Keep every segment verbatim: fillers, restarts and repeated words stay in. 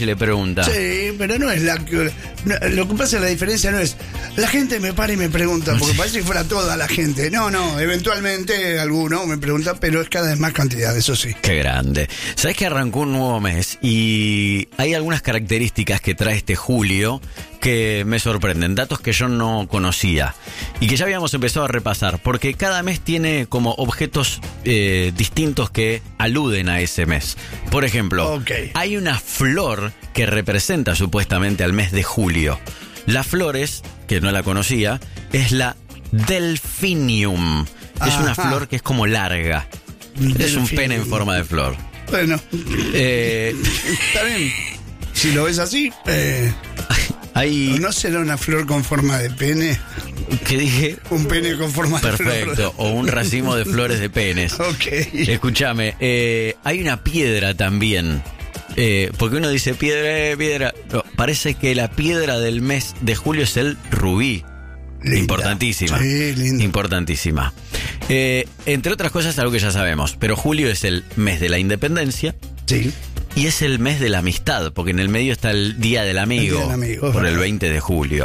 le pregunta. Sí, pero no es la que... no, lo que pasa, la diferencia no es... La gente me para y me pregunta, porque parece que fuera toda la gente. No, no, eventualmente alguno me pregunta, pero es cada vez más cantidad, eso sí. Qué grande. ¿Sabes que arrancó un nuevo mes? Y hay algunas características que trae este julio que me sorprenden, datos que yo no conocía y que ya habíamos empezado a repasar, porque cada mes tiene como objetos eh, distintos que aluden a ese mes. Por ejemplo, okay. hay una flor que representa supuestamente al mes de julio. La flor es, que no la conocía, es la Delphinium. Es Ajá. una flor que es como larga. Delphinium. Es un pene en forma de flor. Bueno, Eh, está bien. Si lo ves así, eh, hay... ¿no será una flor con forma de pene? ¿Qué dije? Un pene con forma de flor. Perfecto. O un racimo de flores de penes. Ok. Escúchame, eh, hay una piedra también. Eh, porque uno dice piedra, piedra. No, parece que la piedra del mes de julio es el rubí. Linda. Importantísima. Sí, linda. Importantísima. Eh, entre otras cosas, algo que ya sabemos. Pero julio es el mes de la independencia. Sí. Y es el mes de la amistad, porque en el medio está el Día del Amigo, El Día del Amigo, por ¿verdad? el veinte de julio.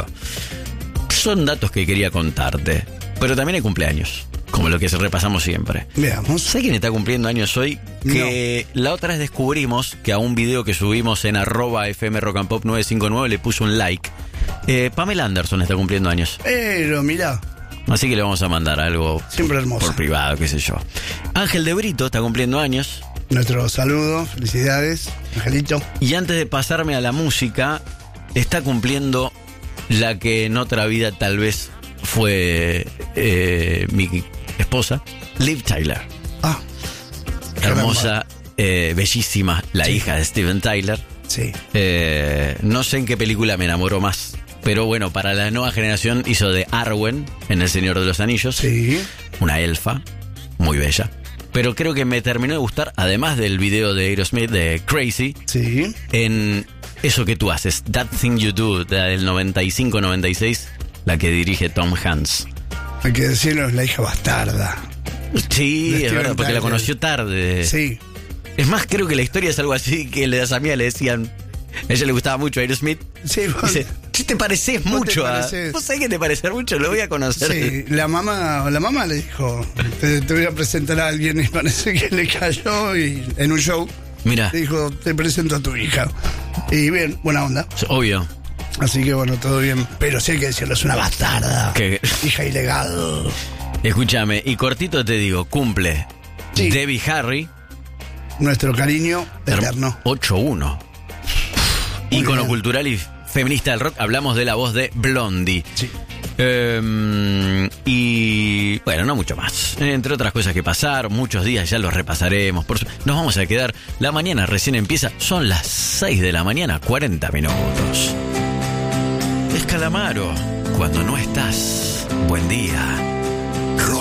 Son datos que quería contarte. Pero también hay cumpleaños, como lo que repasamos siempre. Veamos. ¿Sabes quién está cumpliendo años hoy? Que no. La otra vez descubrimos que a un video que subimos en arroba fm rock and pop nueve cinco nueve le puso un like. Eh, Pamela Anderson está cumpliendo años. Pero mirá, Así que le vamos a mandar algo siempre hermosa. por privado, qué sé yo. Ángel de Brito está cumpliendo años. Nuestro saludo, felicidades, Angelito. Y antes de pasarme a la música, está cumpliendo la que en otra vida tal vez fue eh, mi esposa, Liv Tyler. Ah, Hermosa, eh, bellísima, la Sí. hija de Steven Tyler. sí. Eh, no sé en qué película me enamoró más, pero bueno, para la nueva generación hizo de Arwen en El Señor de los Anillos. Sí. Una elfa, muy bella. Pero creo que me terminó de gustar, además del video de Aerosmith de Crazy, Sí. en Eso que tú haces, That Thing You Do, del noventa y cinco noventa y seis, la que dirige Tom Hanks. Hay que decirlo, es la hija bastarda. Sí, De es Steven verdad, porque la Tyler. conoció tarde. Sí. Es más, creo que la historia es algo así, que las amigas le decían, a ella le gustaba mucho Aerosmith. Sí, vos- Dice, ¿qué te pareces Vos mucho te a...? pareces. ¿Vos sabés que te pareces mucho? Lo voy a conocer. Sí, la mamá, la mamá le dijo, te, te voy a presentar a alguien, y parece que le cayó y en un show Mira, le dijo, te presento a tu hija. Y bien, buena onda. obvio. Así que bueno, todo bien. Pero sí hay que decirlo, es una bastarda. Que- Hija ilegal. Escúchame, y cortito te digo, cumple Sí. Debbie Harry, Nuestro cariño eterno. ocho uno. Muy Ícono bien. cultural y feminista del rock. Hablamos de la voz de Blondie. Sí. Eh, y bueno, no mucho más. Entre otras cosas que pasar, muchos días ya los repasaremos. Por su- Nos vamos a quedar. La mañana recién empieza. Son las seis de la mañana, cuarenta minutos. Es Calamaro. Cuando no estás. Buen día.